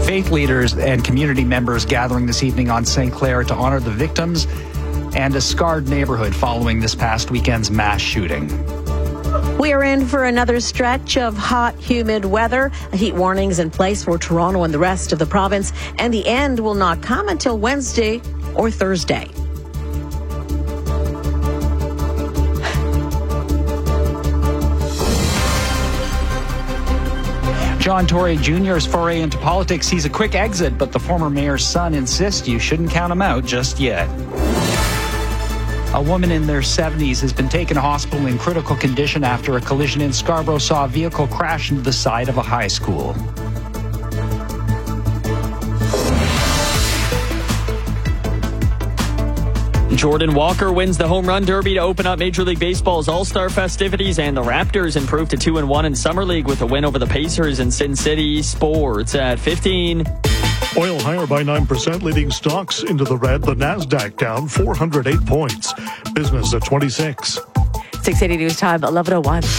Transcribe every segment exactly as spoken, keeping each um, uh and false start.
Faith leaders and community members gathering this evening on Saint Clair to honor the victims and a scarred neighborhood following this past weekend's mass shooting. We are in for another stretch of hot, humid weather. Heat warnings in place for Toronto and the rest of the province, and the end will not come until Wednesday or Thursday. John Tory Junior's foray into politics sees a quick exit, but the former mayor's son insists you shouldn't count him out just yet. A woman in their seventies has been taken to hospital in critical condition after a collision in Scarborough saw a vehicle crash into the side of a high school. Jordan Walker wins the Home Run Derby to open up Major League Baseball's All-Star festivities, and the Raptors improve to two and one in Summer League with a win over the Pacers in Sin City. Sports at fifteen. Oil higher by nine percent, leading stocks into the red. The Nasdaq down four hundred eight points. Business at twenty-six. six eighty News Time, eleven oh one.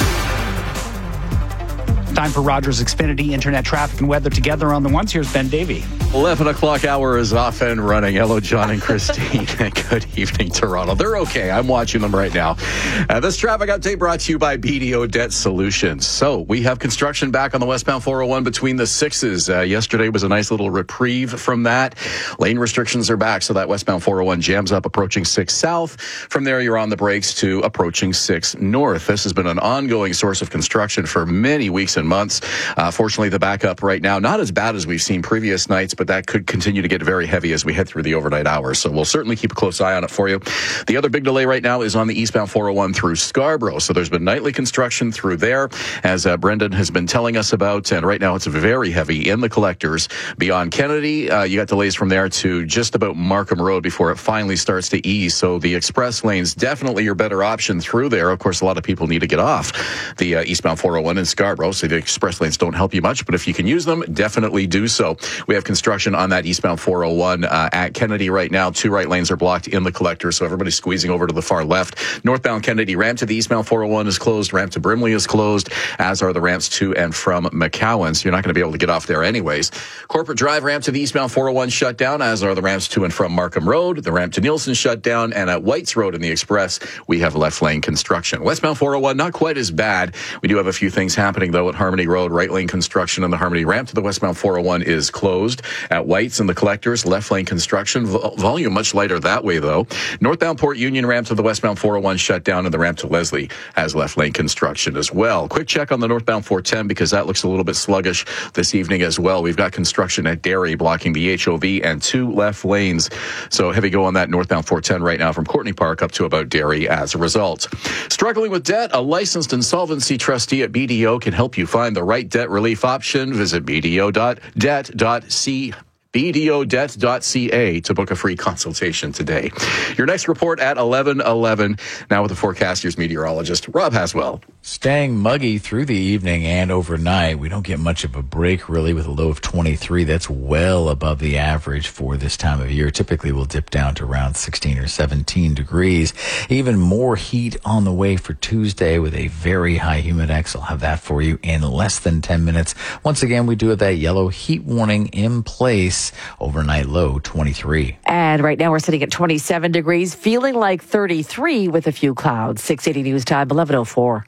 Time for Rogers Xfinity Internet traffic and weather together on the ones. Here's Ben Davey. eleven o'clock hour is off and running. Hello, John and Christine. Good evening, Toronto. They're okay. I'm watching them right now. Uh, this traffic update brought to you by B D O Debt Solutions. So we have construction back on the westbound four oh one between the sixes. Uh, yesterday was a nice little reprieve from that. Lane restrictions are back, so that westbound four oh one jams up approaching six south. From there, you're on the brakes to approaching six north. This has been an ongoing source of construction for many weeks and months. Uh, fortunately, the backup right now, not as bad as we've seen previous nights, but that could continue to get very heavy as we head through the overnight hours. So we'll certainly keep a close eye on it for you. The other big delay right now is on the eastbound four oh one through Scarborough. So there's been nightly construction through there, as uh, Brendan has been telling us about. And right now it's very heavy in the collectors. Beyond Kennedy, uh, you got delays from there to just about Markham Road before it finally starts to ease. So the express lane's definitely your better option through there. Of course, a lot of people need to get off the uh, eastbound four oh one in Scarborough, so the express lanes don't help you much. But if you can use them, definitely do so. We have construction on that eastbound four oh one uh, at Kennedy right now. Two right lanes are blocked in the collector, so everybody's squeezing over to the far left. Northbound Kennedy ramp to the eastbound four oh one is closed. Ramp to Brimley is closed, as are the ramps to and from McCowan, so you're not going to be able to get off there anyways. Corporate Drive ramp to the eastbound four oh one shut down, as are the ramps to and from Markham Road. The ramp to Nielsen shut down, and at Whites Road in the Express, we have left lane construction. Westbound four oh one, not quite as bad. We do have a few things happening, though, at Harmony Road. Right lane construction on the Harmony ramp to the westbound four oh one is closed. At Whites and the collectors, left lane construction. Vol- volume much lighter that way, though. Northbound Port Union ramp to the westbound four oh one shut down, and the ramp to Leslie has left lane construction as well. Quick check on the northbound four ten, because that looks a little bit sluggish this evening as well. We've got construction at Derry blocking the H O V and two left lanes. So heavy go on that northbound four ten right now from Courtney Park up to about Derry as a result. Struggling with debt? A licensed insolvency trustee at B D O can help you find the right debt relief option. Visit b d o dot debt dot c b d o debt dot c a to book a free consultation today. Your next report at eleven eleven. Now with the forecast, here's meteorologist Rob Haswell. Staying muggy through the evening and overnight. We don't get much of a break, really, with a low of twenty-three. That's well above the average for this time of year. Typically, we'll dip down to around sixteen or seventeen degrees. Even more heat on the way for Tuesday with a very high humidex. I'll have that for you in less than ten minutes. Once again, we do have that yellow heat warning in place. Overnight low twenty-three. And right now we're sitting at twenty-seven degrees, feeling like thirty-three with a few clouds. six eighty News Time, eleven oh four.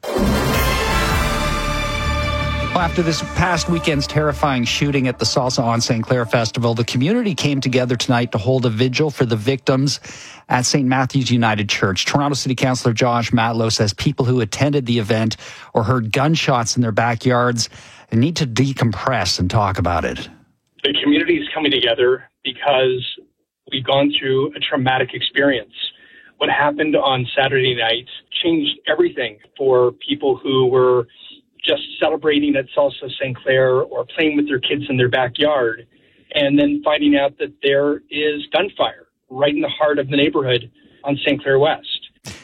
Well, after this past weekend's terrifying shooting at the Salsa on Saint Clair Festival, the community came together tonight to hold a vigil for the victims at Saint Matthew's United Church. Toronto City Councillor Josh Matlow says people who attended the event or heard gunshots in their backyards need to decompress and talk about it. The community is coming together because we've gone through a traumatic experience. What happened on Saturday night changed everything for people who were just celebrating at Salsa Saint Clair or playing with their kids in their backyard, and then finding out that there is gunfire right in the heart of the neighborhood on Saint Clair West.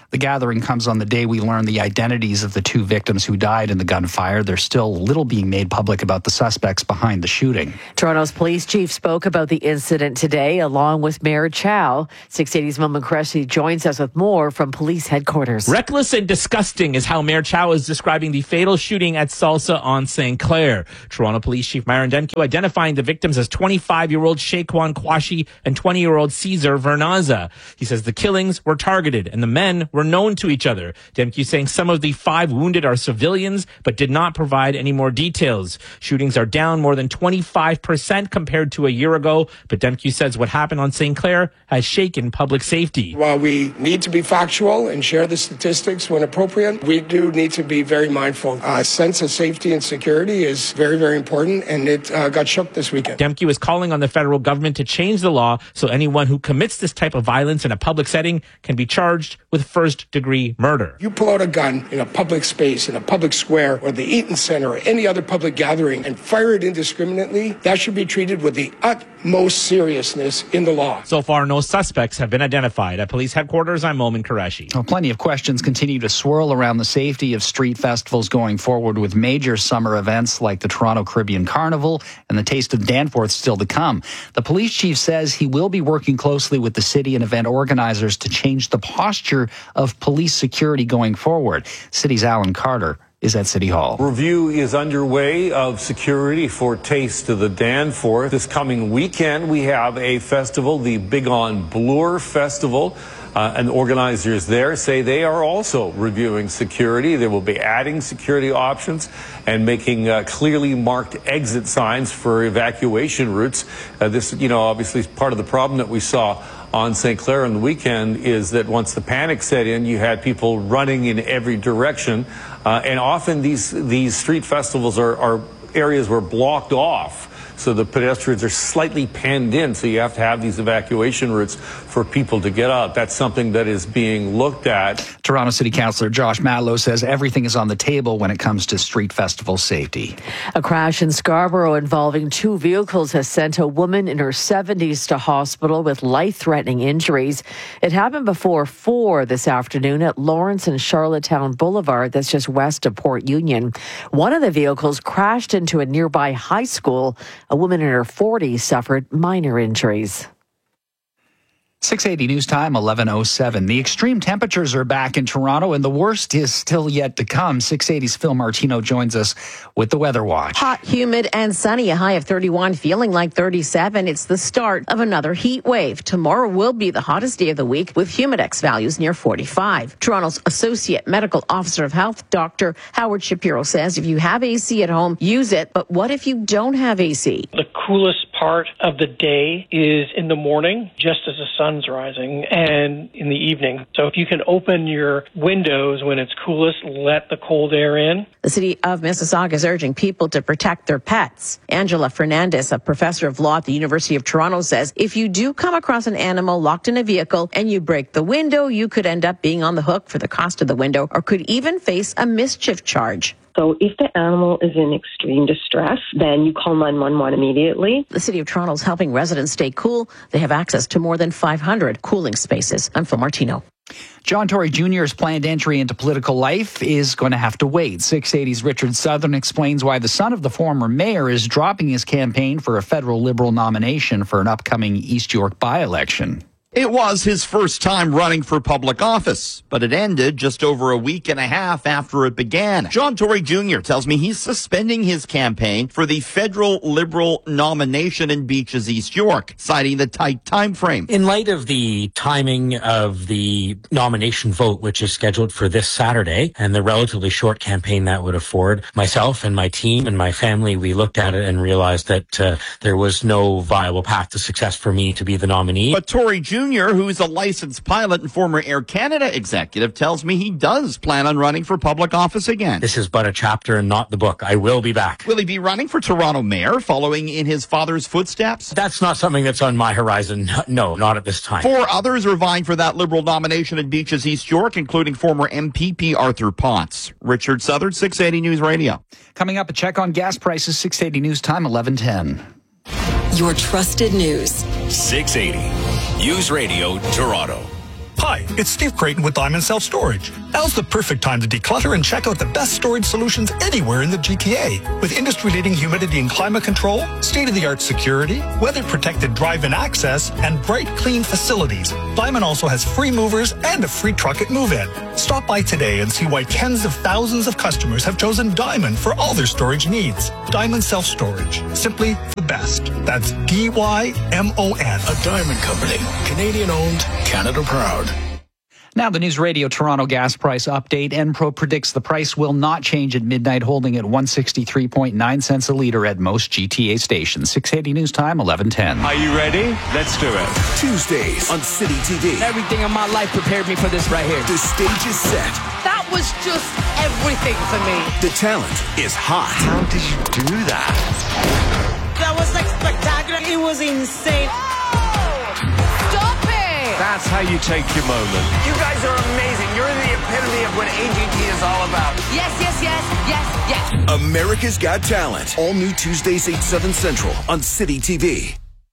The gathering comes on the day we learn the identities of the two victims who died in the gunfire. There's still little being made public about the suspects behind the shooting. Toronto's police chief spoke about the incident today, along with Mayor Chow. six eighty's Momin Qureshi joins us with more from police headquarters. Reckless and disgusting is how Mayor Chow is describing the fatal shooting at Salsa on Saint Clair. Toronto Police Chief Myron Demkiw identifying the victims as twenty-five-year-old Shaquan Kwashi and twenty-year-old Cesar Vernaza. He says the killings were targeted and the men were known to each other. Demkiw saying some of the five wounded are civilians, but did not provide any more details. Shootings are down more than twenty-five percent compared to a year ago, but Demkiw says what happened on Saint Clair has shaken public safety. While we need to be factual and share the statistics when appropriate, we do need to be very mindful. A sense of safety and security is very, very important, and it uh, got shook this weekend. Demkiw is calling on the federal government to change the law so anyone who commits this type of violence in a public setting can be charged with first-degree murder. You pull out a gun in a public space, in a public square, or the Eaton Center, or any other public gathering, and fire it indiscriminately, that should be treated with the utmost seriousness in the law. So far, no suspects have been identified. At police headquarters, I'm Momin Qureshi. Well, plenty of questions continue to swirl around the safety of street festivals going forward, with major summer events like the Toronto Caribbean Carnival and the Taste of Danforth still to come. The police chief says he will be working closely with the city and event organizers to change the posture of police security going forward. City's Alan Carter is at City Hall. Review is underway of security for Taste of the Danforth. This coming weekend, we have a festival, the Big on Bloor Festival. Uh, and organizers there say they are also reviewing security. They will be adding security options and making uh, clearly marked exit signs for evacuation routes. Uh, this, you know, obviously part of the problem that we saw on Saint Clair on the weekend is that once the panic set in, you had people running in every direction. Uh, and often these, these street festivals are, are areas were blocked off. So the pedestrians are slightly penned in, so you have to have these evacuation routes for people to get out. That's something that is being looked at. Toronto City Councillor Josh Matlow says everything is on the table when it comes to street festival safety. A crash in Scarborough involving two vehicles has sent a woman in her seventies to hospital with life-threatening injuries. It happened before four this afternoon at Lawrence and Charlottetown Boulevard, that's just west of Port Union. One of the vehicles crashed into a nearby high school. A woman in her forties suffered minor injuries. six eighty News Time, eleven oh seven. The extreme temperatures are back in Toronto, and the worst is still yet to come. six eighty's Phil Martino joins us with the Weather Watch. Hot, humid, and sunny. A high of thirty-one, feeling like thirty-seven. It's the start of another heat wave. Tomorrow will be the hottest day of the week, with Humidex values near forty-five. Toronto's Associate Medical Officer of Health, Doctor Howard Shapiro, says if you have A C at home, use it. But what if you don't have A C? The coolest part of the day is in the morning, just as the sun's rising, and in the evening. So if you can open your windows when it's coolest, let the cold air in. The city of Mississauga is urging people to protect their pets. Angela Fernandez, a professor of law at the University of Toronto, says if you do come across an animal locked in a vehicle and you break the window, you could end up being on the hook for the cost of the window or could even face a mischief charge. So if the animal is in extreme distress, then you call nine one one immediately. The City of Toronto is helping residents stay cool. They have access to more than five hundred cooling spaces. I'm Phil Martino. John Tory Junior's planned entry into political life is going to have to wait. six eighty's Richard Southern explains why the son of the former mayor is dropping his campaign for a federal Liberal nomination for an upcoming East York by-election. It was his first time running for public office, but it ended just over a week and a half after it began. John Tory Junior tells me he's suspending his campaign for the federal Liberal nomination in Beaches, East York, citing the tight time frame. In light of the timing of the nomination vote, which is scheduled for this Saturday, and the relatively short campaign that would afford, myself and my team and my family, we looked at it and realized that uh, there was no viable path to success for me to be the nominee. But Tory Junior Junior, who's a licensed pilot and former Air Canada executive, tells me he does plan on running for public office again. This is but a chapter and not the book. I will be back. Will he be running for Toronto mayor, following in his father's footsteps? That's not something that's on my horizon. No, not at this time. Four others are vying for that Liberal nomination in Beaches, East York, including former M P P Arthur Potts. Richard Southern, six eighty News Radio. Coming up, a check on gas prices, six eighty News Time, eleven ten. Your trusted news. six eighty News Radio Toronto. Hi, it's Steve Creighton with Diamond Self Storage. Now's the perfect time to declutter and check out the best storage solutions anywhere in the G T A. With industry-leading humidity and climate control, state-of-the-art security, weather-protected drive-in access, and bright, clean facilities, Diamond also has free movers and a free truck at move-in. Stop by today and see why tens of thousands of customers have chosen Diamond for all their storage needs. Diamond Self Storage. Simply the best. That's D Y M O N. A Diamond Company. Canadian-owned, Canada proud. Now, the News Radio Toronto gas price update. Enpro predicts the price will not change at midnight, holding at one hundred sixty-three point nine cents a litre at most G T A stations. six eighty News Time, eleven ten. Are you ready? Let's do it. Tuesdays on City T V. Everything in my life prepared me for this right here. The stage is set. That was just everything for me. The talent is hot. How did you do that? That was like spectacular. It was insane. Stop it! That's how you take your moment. You guys are amazing. You're the epitome of what A G T is all about. Yes, yes, yes, yes, yes. America's Got Talent. All new Tuesdays, eight, seven Central on City T V.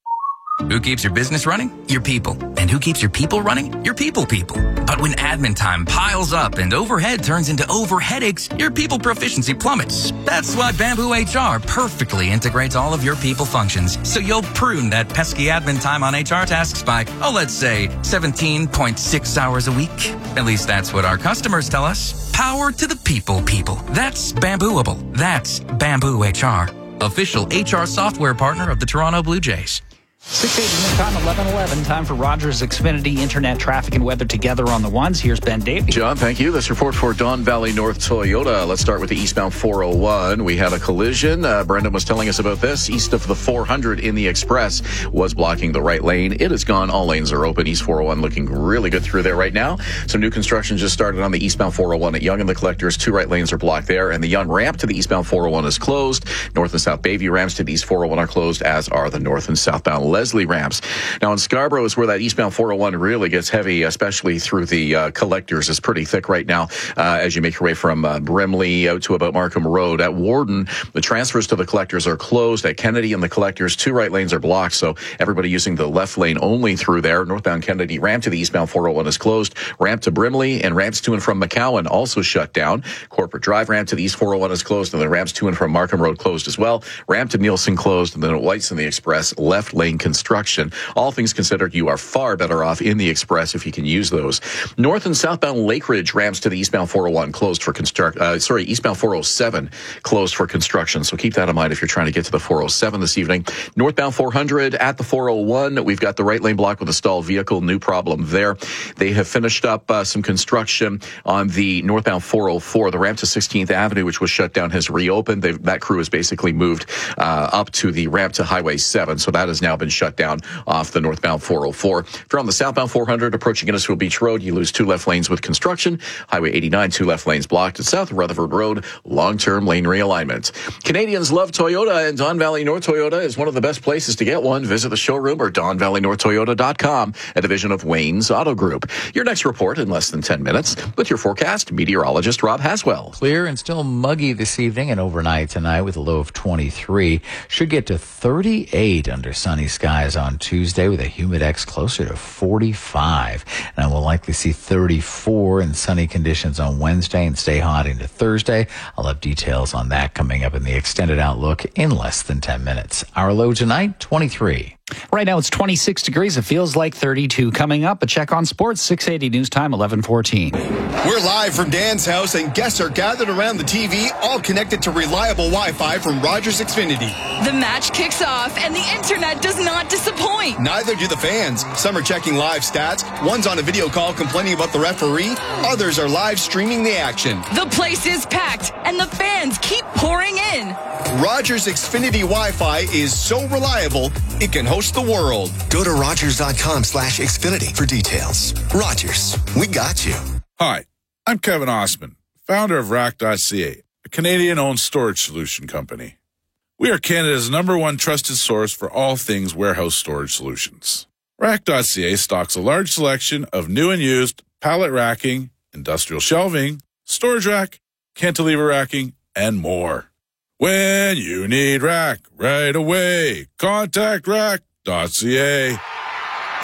Who keeps your business running? Your people. And who keeps your people running? Your people people. But when admin time piles up and overhead turns into over headaches, your people proficiency plummets. That's why Bamboo H R perfectly integrates all of your people functions. So you'll prune that pesky admin time on H R tasks by, oh, let's say seventeen point six hours a week. At least that's what our customers tell us. Power to the people people. That's Bambooable. That's Bamboo H R. Official H R software partner of the Toronto Blue Jays. six eighty News Time, eleven eleven. Time for Rogers Xfinity Internet traffic and weather together on the ones. Here's Ben Davey. John, thank you. This report for Don Valley North Toyota. Let's start with the eastbound four oh one. We had a collision. Uh, Brendan was telling us about this. East of the four hundred in the Express was blocking the right lane. It is gone. All lanes are open. East four oh one looking really good through there right now. Some new construction just started on the eastbound four oh one at Yonge and the Collectors. Two right lanes are blocked there, and the Yonge ramp to the eastbound four oh one is closed. North and South Bayview ramps to the east four oh one are closed, as are the north and southbound Leslie ramps. Now in Scarborough is where that eastbound four oh one really gets heavy, especially through the uh, Collectors. It's pretty thick right now uh, as you make your way from uh, Brimley out to about Markham Road. At Warden, the transfers to the Collectors are closed. At Kennedy and the Collectors, two right lanes are blocked, so everybody using the left lane only through there. Northbound Kennedy ramp to the eastbound four oh one is closed. Ramp to Brimley and ramps to and from McCowan also shut down. Corporate Drive ramp to the east four oh one is closed, and the ramps to and from Markham Road closed as well. Ramp to Nielsen closed, and then at White's and the Express, left lane construction. All things considered, you are far better off in the Express if you can use those. North and southbound Lake Ridge ramps to the eastbound four oh one closed for construct. Uh, sorry, eastbound four oh seven closed for construction. So keep that in mind if you're trying to get to the four oh seven this evening. Northbound four hundred at the four oh one, we've got the right lane blocked with a stalled vehicle. New problem there. They have finished up uh, some construction on the northbound four oh four. The ramp to sixteenth Avenue, which was shut down, has reopened. They've, that crew has basically moved uh, up to the ramp to Highway seven. So that has now been shut down off the northbound four oh four. If you're on the southbound four hundred approaching Innisfil Beach Road, you lose two left lanes with construction. Highway eighty-nine, two left lanes blocked. At South Rutherford Road, long-term lane realignment. Canadians love Toyota, and Don Valley North Toyota is one of the best places to get one. Visit the showroom or don valley north toyota dot com, a division of Wayne's Auto Group. Your next report in less than ten minutes with your forecast, meteorologist Rob Haswell. Clear and still muggy this evening and overnight tonight with a low of twenty-three. Should get to thirty-eight under sunny skies on Tuesday with a humidex closer to forty-five. And we'll likely see thirty-four in sunny conditions on Wednesday and stay hot into Thursday. I'll have details on that coming up in the extended outlook in less than ten minutes. Our low tonight, twenty-three. Right now it's twenty-six degrees. It feels like thirty-two. Coming up, a check on sports, six eighty News Time, eleven fourteen. We're live from Dan's house, and guests are gathered around the T V, all connected to reliable Wi-Fi from Rogers Xfinity. The match kicks off, and the internet does not disappoint. Neither do the fans. Some are checking live stats. One's on a video call complaining about the referee. Others are live streaming the action. The place is packed, and the fans keep pouring in. Rogers Xfinity Wi-Fi is so reliable, it can host the world. Go to rogers.com slash Xfinity for details. Rogers, we got you. Hi, I'm Kevin Osman, founder of rack dot c a, a Canadian-owned storage solution company. We are Canada's number one trusted source for all things warehouse storage solutions. rack dot c a stocks a large selection of new and used pallet racking, industrial shelving, storage rack, cantilever racking, and more. When you need rack right away, contact rack dot c a.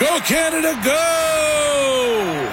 Go Canada, go!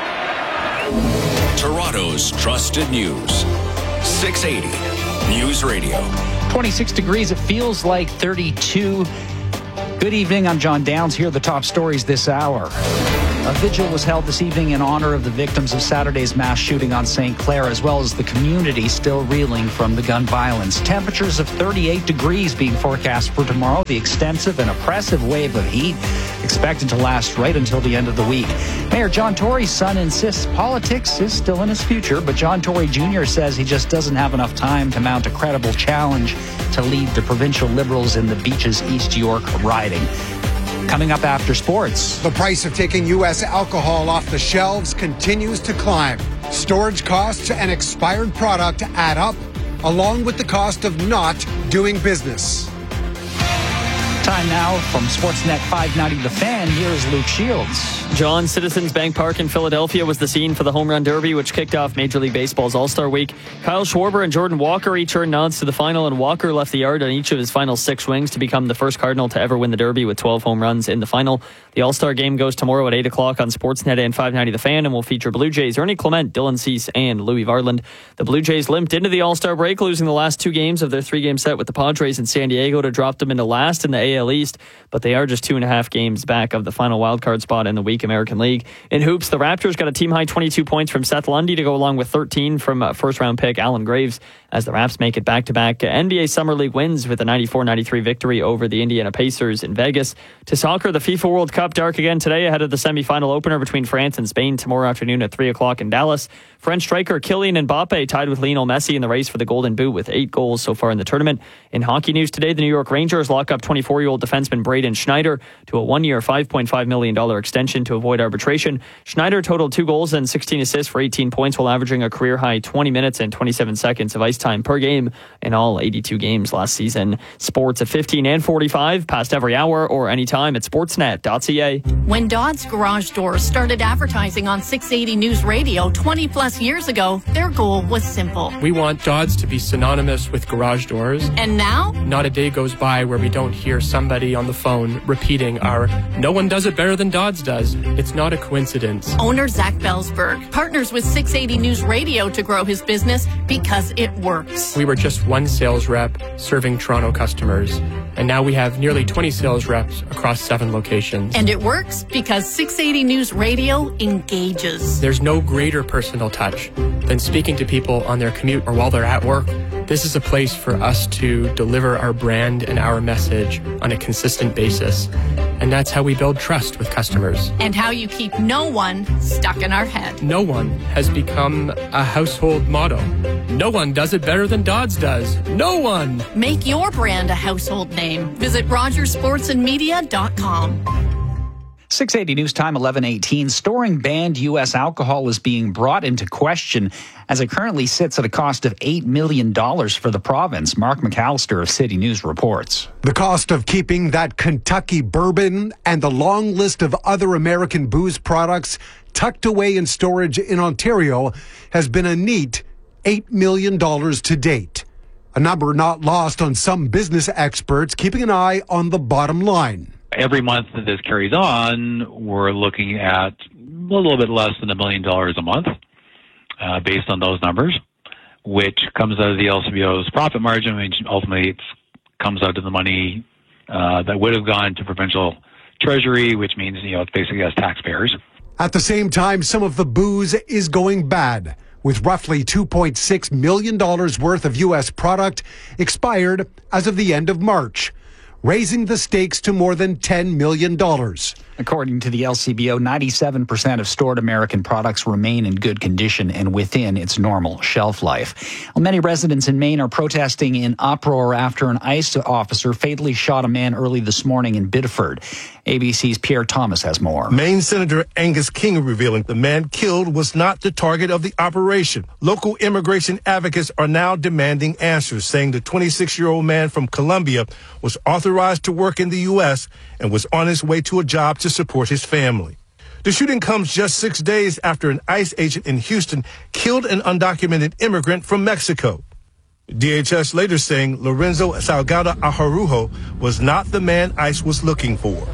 Toronto's trusted news. six eighty News Radio. twenty-six degrees. It feels like thirty-two. Good evening. I'm John Downs. Here are the top stories this hour. A vigil was held this evening in honor of the victims of Saturday's mass shooting on Saint Clair, as well as the community still reeling from the gun violence. Temperatures of thirty-eight degrees being forecast for tomorrow. The extensive and oppressive wave of heat expected to last right until the end of the week. Mayor John Tory's son insists politics is still in his future, but John Tory Junior says he just doesn't have enough time to mount a credible challenge to lead the provincial Liberals in the Beaches East York riding. Coming up after sports. The price of taking U S alcohol off the shelves continues to climb. Storage costs and expired product add up, along with the cost of not doing business. Time now from Sportsnet five ninety The Fan. Here's Luke Shields. John, Citizens Bank Park in Philadelphia was the scene for the Home Run Derby, which kicked off Major League Baseball's All-Star Week. Kyle Schwarber and Jordan Walker each earned nods to the final, and Walker left the yard on each of his final six swings to become the first Cardinal to ever win the Derby with twelve home runs in the final. The All-Star game goes tomorrow at eight o'clock on Sportsnet and five ninety The Fan and will feature Blue Jays Ernie Clement, Dylan Cease, and Louis Varland. The Blue Jays limped into the All-Star break, losing the last two games of their three-game set with the Padres in San Diego to drop them into last in the A L East, but they are just two and a half games back of the final wildcard spot in the weak American League. In hoops, the Raptors got a team-high twenty-two points from Seth Lundy to go along with thirteen from uh, first-round pick Alan Graves as the Raps make it back-to-back N B A Summer League wins with a ninety-four ninety-three victory over the Indiana Pacers in Vegas. To soccer, the FIFA World Cup dark again today ahead of the semifinal opener between France and Spain tomorrow afternoon at three o'clock in Dallas. French striker Kylian Mbappe tied with Lionel Messi in the race for the Golden Boot with eight goals so far in the tournament. In hockey news today, the New York Rangers lock up twenty-four-year-old defenseman Braden Schneider to a one-year, five point five million dollars extension to avoid arbitration. Schneider totaled two goals and sixteen assists for eighteen points while averaging a career-high twenty minutes and twenty-seven seconds of ice time per game in all eighty-two games last season. Sports at fifteen and forty-five, past every hour or anytime at sportsnet dot c a. When Dodds Garage Doors started advertising on six eighty News Radio twenty plus years ago, their goal was simple. We want Dodds to be synonymous with garage doors. And now? Not a day goes by where we don't hear somebody on the phone repeating our "no one does it better than Dodds does." It's not a coincidence. Owner Zach Belsberg partners with six eighty News Radio to grow his business because it works. We were just one sales rep serving Toronto customers, and now we have nearly twenty sales reps across seven locations. And it works because six eighty News Radio engages. There's no greater personal touch than speaking to people on their commute or while they're at work. This is a place for us to deliver our brand and our message on a consistent basis. And that's how we build trust with customers. And how you keep no one stuck in our head. No one has become a household motto. No one does it better than Dodds does. No one! Make your brand a household name. Visit rogers sports and media dot com. six eighty News Time, eleven eighteen. Storing banned U S alcohol is being brought into question as it currently sits at a cost of eight million dollars for the province. Mark McAllister of City News reports. The cost of keeping that Kentucky bourbon and the long list of other American booze products tucked away in storage in Ontario has been a neat eight million dollars to date. A number not lost on some business experts keeping an eye on the bottom line. Every month that this carries on, we're looking at a little bit less than a million dollars a month uh, based on those numbers, which comes out of the L C B O's profit margin, which ultimately it comes out of the money uh, that would have gone to provincial treasury, which means, you know, it's basically us taxpayers. At the same time, some of the booze is going bad, with roughly two point six million dollars worth of U S product expired as of the end of March, raising the stakes to more than ten million dollars. According to the L C B O, ninety-seven percent of stored American products remain in good condition and within its normal shelf life. Well, many residents in Maine are protesting in uproar after an ICE officer fatally shot a man early this morning in Biddeford. A B C's Pierre Thomas has more. Maine Senator Angus King revealing the man killed was not the target of the operation. Local immigration advocates are now demanding answers, saying the twenty-six-year-old man from Colombia was authorized to work in the U S and was on his way to a job to support his family. The shooting comes just six days after an ICE agent in Houston killed an undocumented immigrant from Mexico. D H S later saying Lorenzo Salgado Ajarujo was not the man ICE was looking for.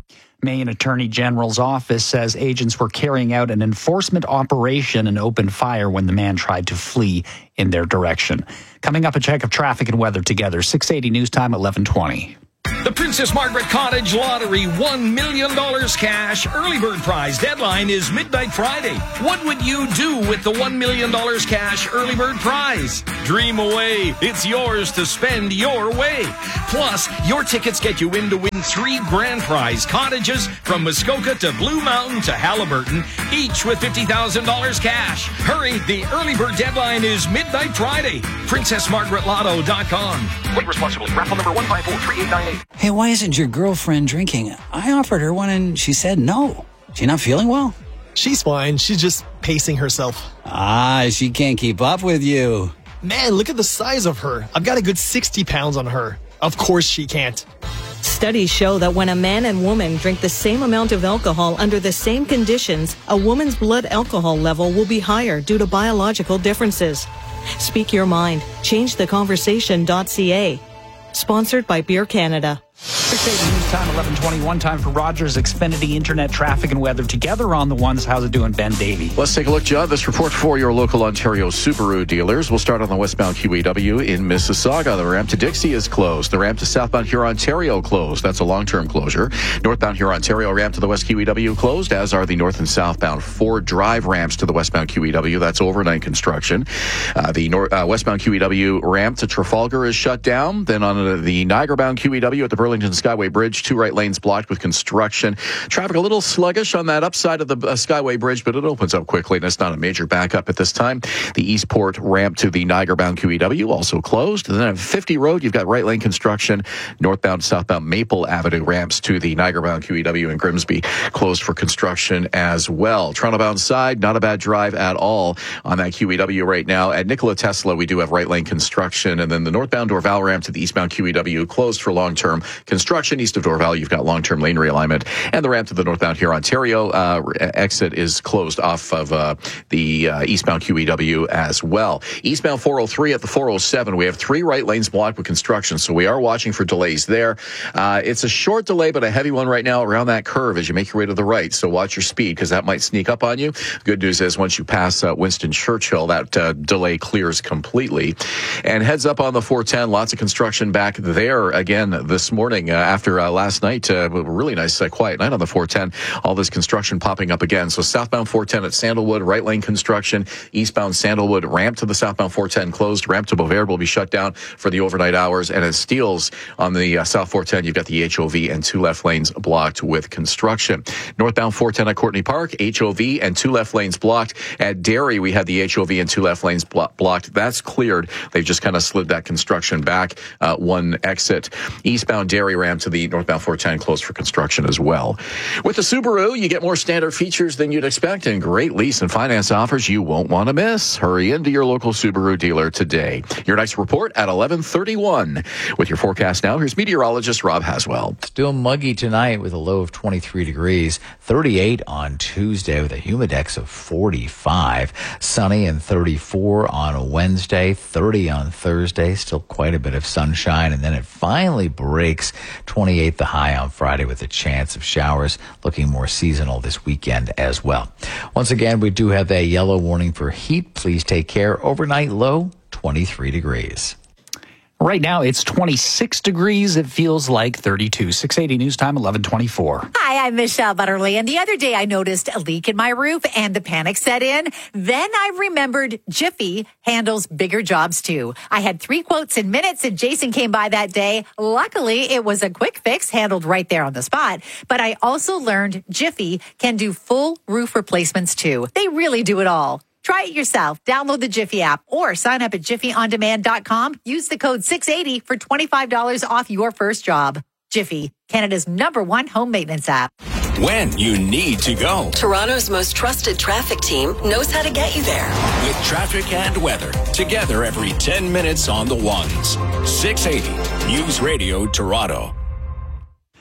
Maine Attorney General's office says agents were carrying out an enforcement operation and opened fire when the man tried to flee in their direction. Coming up, a check of traffic and weather together. six eighty News Time, eleven twenty. The Princess Margaret Cottage Lottery, one million dollars cash. Early bird prize deadline is midnight Friday. What would you do with the one million dollars cash early bird prize? Dream away. It's yours to spend your way. Plus, your tickets get you in to win three grand prize cottages from Muskoka to Blue Mountain to Halliburton, each with fifty thousand dollars cash. Hurry, the early bird deadline is midnight Friday. princess margaret lotto dot com. Wait responsibly. Raffle number one five four three eight nine eight. Hey, why isn't your girlfriend drinking? I offered her one and she said no. She not feeling well? She's fine. She's just pacing herself. Ah, she can't keep up with you. Man, look at the size of her. I've got a good sixty pounds on her. Of course she can't. Studies show that when a man and woman drink the same amount of alcohol under the same conditions, a woman's blood alcohol level will be higher due to biological differences. Speak your mind. change the conversation dot c a. Sponsored by Beer Canada. six eighty News Time, eleven twenty-one. Time for Rogers Xfinity Internet Traffic and Weather together on the ones. How's it doing, Ben Davey? Let's take a look, John. This report for your local Ontario Subaru dealers. We'll start on the westbound Q E W in Mississauga. The ramp to Dixie is closed. The ramp to southbound Huron, Ontario closed. That's a long-term closure. Northbound Huron, Ontario ramp to the west Q E W closed, as are the north and southbound Ford Drive ramps to the westbound Q E W. That's overnight construction. Uh, the nor- uh, westbound Q E W ramp to Trafalgar is shut down. Then on uh, the Niagara-bound Q E W at the Burlington Skyway Bridge, two right lanes blocked with construction. Traffic a little sluggish on that upside of the uh, Skyway Bridge, but it opens up quickly, and it's not a major backup at this time. The Eastport ramp to the Niagara-bound Q E W also closed. And then at fifty Road, you've got right lane construction. Northbound, southbound Maple Avenue ramps to the Niagara-bound Q E W in Grimsby closed for construction as well. Toronto-bound side, not a bad drive at all on that Q E W right now. At Nikola Tesla, we do have right lane construction, and then the northbound Dorval ramp to the eastbound Q E W closed for long-term construction. East of Dorval, you've got long-term lane realignment, and the ramp to the northbound Huron, Ontario uh, exit is closed off of uh, the uh, eastbound Q E W as well. Eastbound four oh three at the four oh seven, we have three right lanes blocked with construction, so we are watching for delays there. Uh, it's a short delay, but a heavy one right now around that curve as you make your way to the right, so watch your speed because that might sneak up on you. Good news is once you pass uh, Winston Churchill, that uh, delay clears completely. And heads up on the four ten, lots of construction back there again this morning uh, after uh, last night. Uh, a really nice uh, quiet night on the four ten. All this construction popping up again. So southbound four ten at Sandalwood, right lane construction. Eastbound Sandalwood ramp to the southbound four ten closed. Ramp to Beauvais will be shut down for the overnight hours. And at Steeles on the uh, south four ten, you've got the H O V and two left lanes blocked with construction. Northbound four ten at Courtney Park, H O V and two left lanes blocked. At Derry, we had the H O V and two left lanes blo- blocked. That's cleared. They've just kind of slid that construction back uh, one exit. Eastbound Derry ramp to the northbound four ten closed for construction as well. With the Subaru, you get more standard features than you'd expect and great lease and finance offers you won't want to miss. Hurry into your local Subaru dealer today. Your next report at eleven thirty-one. With your forecast now, here's meteorologist Rob Haswell. Still muggy tonight with a low of twenty-three degrees, thirty-eight on Tuesday with a humidex of forty-five, sunny and thirty-four on Wednesday, thirty on Thursday, still quite a bit of sunshine, and then it finally breaks, twenty-eight the high on Friday with a chance of showers, looking more seasonal this weekend as well. Once again, we do have a yellow warning for heat. Please take care. Overnight low, twenty-three degrees. Right now, it's twenty-six degrees. It feels like thirty-two. six eighty News Time, eleven twenty-four. Hi, I'm Michelle Butterly, and the other day I noticed a leak in my roof and the panic set in. Then I remembered Jiffy handles bigger jobs too. I had three quotes in minutes and Jason came by that day. Luckily, it was a quick fix handled right there on the spot. But I also learned Jiffy can do full roof replacements too. They really do it all. Try it yourself. Download the Jiffy app or sign up at jiffy on demand dot com. Use the code six eighty for twenty-five dollars off your first job. Jiffy, Canada's number one home maintenance app. When you need to go. Toronto's most trusted traffic team knows how to get you there. With traffic and weather, together every ten minutes on the ones. six eighty News Radio Toronto.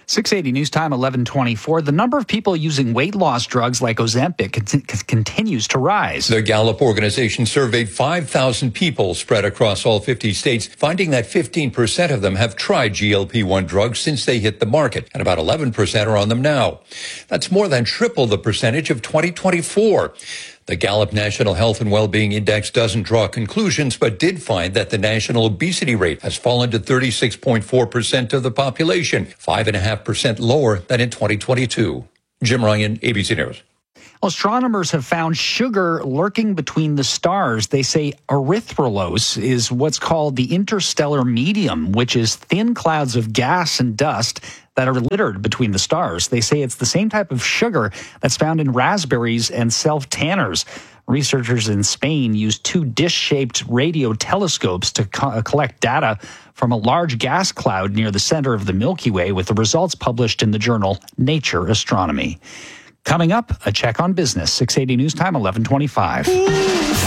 six eighty News Time, eleven twenty-four. The number of people using weight loss drugs like Ozempic cont- continues to rise. The Gallup organization surveyed five thousand people spread across all fifty states, finding that fifteen percent of them have tried G L P one drugs since they hit the market, and about eleven percent are on them now. That's more than triple the percentage of twenty twenty-four. The Gallup National Health and Wellbeing Index doesn't draw conclusions, but did find that the national obesity rate has fallen to thirty-six point four percent of the population, five point five percent lower than in twenty twenty-two. Jim Ryan, A B C News. Astronomers have found sugar lurking between the stars. They say erythrulose is what's called the interstellar medium, which is thin clouds of gas and dust that are littered between the stars. They say it's the same type of sugar that's found in raspberries and self-tanners. Researchers in Spain used two dish-shaped radio telescopes to co- collect data from a large gas cloud near the center of the Milky Way, with the results published in the journal Nature Astronomy. Coming up, a check on business. six eighty News Time, eleven twenty-five.